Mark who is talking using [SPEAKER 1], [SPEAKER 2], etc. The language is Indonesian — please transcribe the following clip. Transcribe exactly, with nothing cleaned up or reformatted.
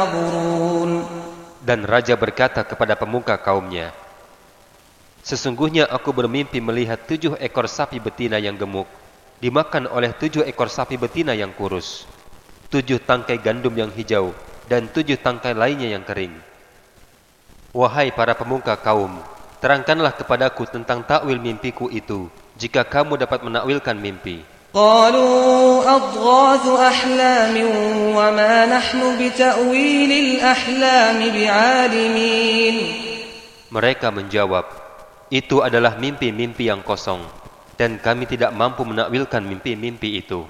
[SPEAKER 1] Dan raja berkata kepada pemuka kaumnya, sesungguhnya aku bermimpi melihat tujuh ekor sapi betina yang gemuk dimakan oleh tujuh ekor sapi betina yang kurus, tujuh tangkai gandum yang hijau, dan tujuh tangkai lainnya yang kering. Wahai para pemuka kaum, terangkanlah kepadaku tentang takwil mimpiku itu, jika kamu dapat menakwilkan mimpi.
[SPEAKER 2] قالوا أضغاث أحلام وما نحن بتأويل الأحلام بعالمين.
[SPEAKER 1] Mereka menjawab, itu adalah mimpi-mimpi yang kosong, dan kami tidak mampu menakwilkan mimpi-mimpi itu.